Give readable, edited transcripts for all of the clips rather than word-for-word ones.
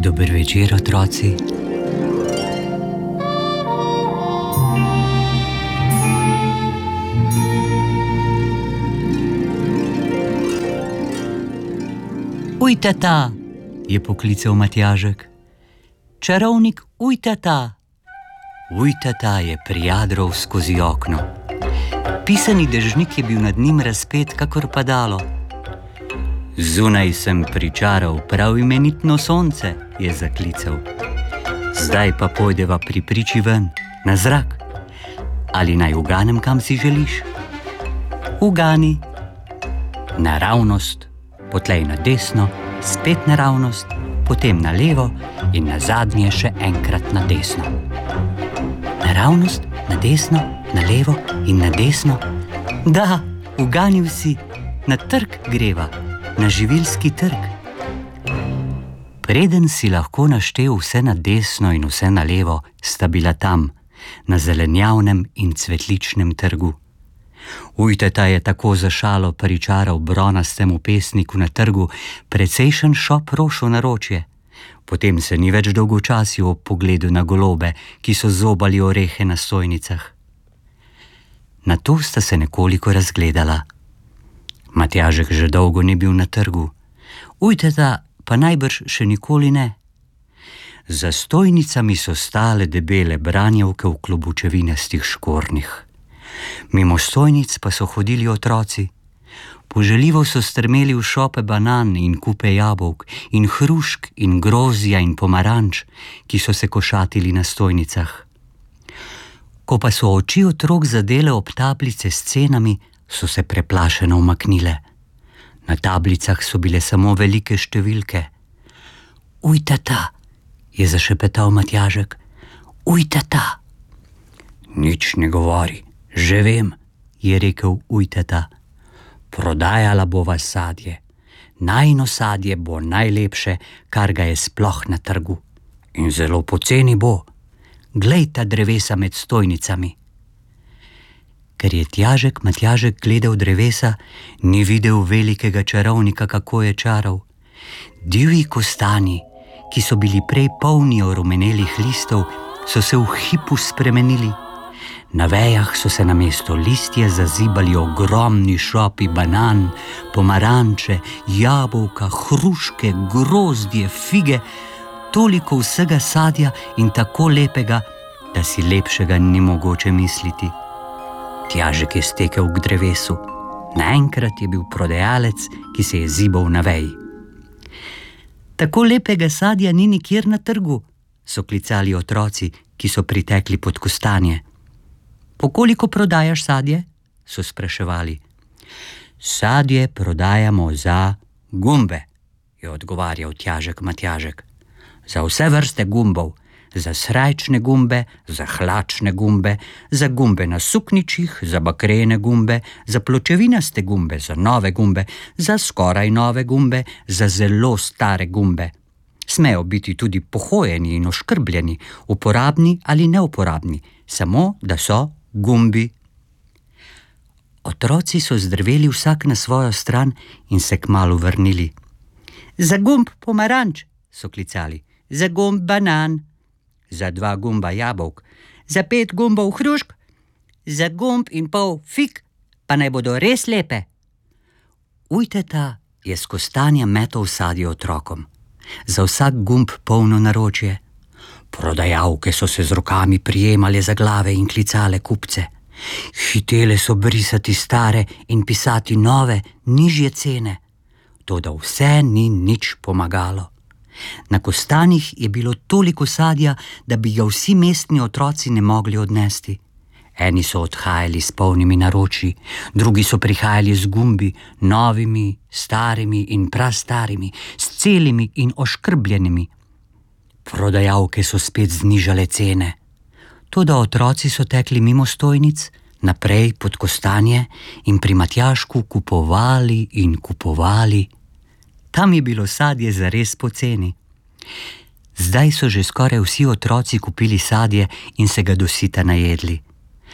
Dober večer, otroci. Uj, tata, je poklical Matjažek. Čarovnik, uj, tata. Uj, tata je prijadral skozi okno. Pisani dežnik je bil nad njim razpet kakor padalo. Zunaj sem pričaral prav imenitno sonce, je zaklical. Zdaj pa pojdeva pri priči ven, na zrak. Ali naj uganem, kam si želiš? Ugani. Naravnost, potlej na desno, spet naravnost, potem na levo in nazadnje še enkrat na desno. Naravnost, na desno, na levo in na desno. Da, uganil si, na trg greva. Na živilski trg. Preden si lahko naštel vse na desno in vse na levo, sta bila tam, na zelenjavnem in cvetličnem trgu. Ujteta je tako za šalo pričaral bronastemu pesniku na trgu precejšen šop rož v naročje. Potem se ni več dolgočasil ob pogledu na golobe, ki so zobali orehe na stojnicah. Nato sta se nekoliko razgledala. Matjažek že dolgo ni bil na trgu, Ujteta pa najbrž še nikoli ne. Za stojnicami so stale debele branjevke v klobučevinastih škornjih. Mimo stojnic pa so hodili otroci. Poželjivo so strmeli v šope banan in kupe jabolk in hrušk in grozja in pomaranč, ki so se košatili na stojnicah. Ko pa so oči otrok zadele ob tablice s cenami, so se preplašeno umaknile. Na tablicah so bile samo velike številke. Uj, tata, je zašepetal Matjažek. Uj, tata. Nič ne govori, že vem, je rekel Ujteta. Prodajala bova sadje. Najino sadje bo najlepše, kar ga je sploh na trgu. In zelo poceni bo. Glej ta drevesa med stojnicami. Ker je Matjažek gledal drevesa, ni videl velikega čarovnika, kako je čaral. Divji kostani, ki so bili prej polni orumenelih listov, so se v hipu spremenili. Na vejah so se namesto listja zazibali ogromni šopi banan, pomaranče, jabolka, hruške, grozdje, fige, toliko vsega sadja in tako lepega, da si lepšega ni mogoče misliti. Matjažek je stekel k drevesu. Naenkrat je bil prodajalec, ki se je zibal na veji. Tako lepega sadja ni nikjer na trgu, so klicali otroci, ki so pritekli pod kostanje. Po koliko prodajaš sadje? So spraševali. Sadje prodajamo za gumbe, je odgovarjal Matjažek. Za vse vrste gumbov. Za srajčne gumbe, za hlačne gumbe, za gumbe na sukničih, za bakrene gumbe, za pločevinaste gumbe, za nove gumbe, za skoraj nove gumbe, za zelo stare gumbe. Smejo biti tudi pohojeni in oškrbljeni, uporabni ali neuporabni, samo da so gumbi. Otroci so zdrveli vsak na svojo stran in se kmalu vrnili. Za gumb pomaranč, so klicali, za gumb banan, za 2 gumba jabolk, za 5 gumbov hrušk, za gumb in pol fig, pa naj bodo res lepe. Ujteta je s kostanja metal sadje otrokom. Za vsak gumb polno naročje. Prodajalke so se z rokami prijemale za glave in klicale kupce. Hitele so brisati stare in pisati nove, nižje cene. Toda vse ni nič pomagalo. Na kostanjih je bilo toliko sadja, da bi ga vsi mestni otroci ne mogli odnesti. Eni so odhajali s polnimi naročji, drugi so prihajali z gumbi, novimi, starimi in prastarimi, s celimi in oškrbljenimi. Prodajalke so spet znižale cene. Toda otroci so tekli mimo stojnic, naprej pod kostanje in pri Matjažku kupovali in kupovali. Tam je bilo sadje zares poceni. Zdaj so že skoraj vsi otroci kupili sadje in se ga dosita najedli.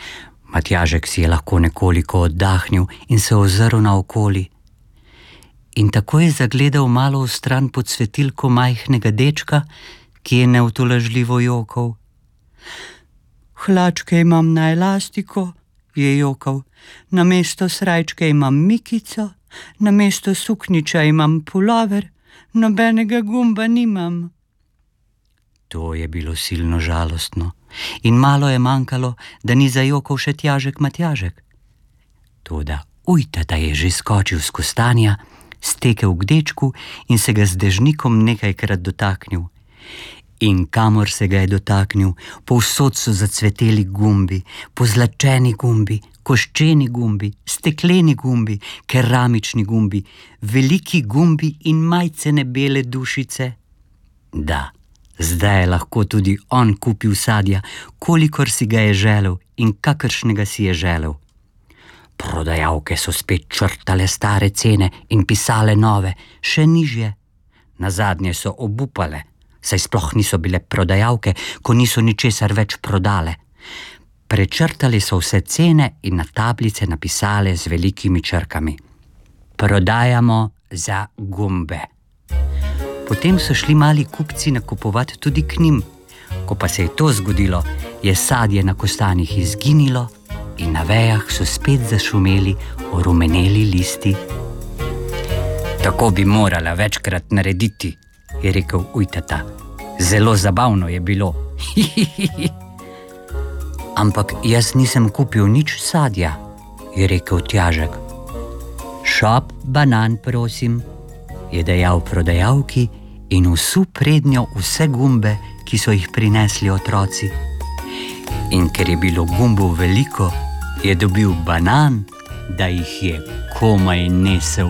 Matjažek si je lahko nekoliko oddahnil in se ozrl naokoli. in tako je zagledal malo vstran pod svetilko majhnega dečka, ki je neutolažljivo jokal. Hlačke imam na elastiko, je jokal, namesto srajčke imam mikico, namesto suknjiča imam pulover, nobenega gumba nimam. To je bilo silno žalostno in malo je manjkalo, da ni zajokal še Tjažek Matjažek. Toda ujtata je že skočil s kostanja, stekel k dečku in se ga z dežnikom nekajkrat dotaknil. In kamor se ga je dotaknil, povsod so zacveteli gumbi, pozlačeni gumbi, koščeni gumbi, stekleni gumbi, keramični gumbi, veliki gumbi in majcene bele dušice. Da, zdaj je lahko tudi on kupil sadja, kolikor si ga je želel in kakršnega si je želel. Prodajalke so spet črtale stare cene in pisale nove, še nižje. Nazadnje so obupale, saj sploh niso bile prodajalke, ko niso ničesar več prodale. Prečrtali so vse cene in na tablice napisale z velikimi črkami: Prodajamo za gumbe. Potem so šli mali kupci nakupovati tudi k njim. Ko pa se je to zgodilo, je sadje na kostanjih izginilo in na vejah so spet zašumeli orumeneli listi. Tako bi morala večkrat narediti, je rekel ujtata. Zelo zabavno je bilo. Ampak jaz nisem kupil nič sadja, je rekel Tjažek. Šop banan, prosim, je dejal prodajalki in vsu prednjo vse gumbe, ki so jih prinesli otroci. In ker je bilo gumbov veliko, je dobil banan, da jih je komaj nesel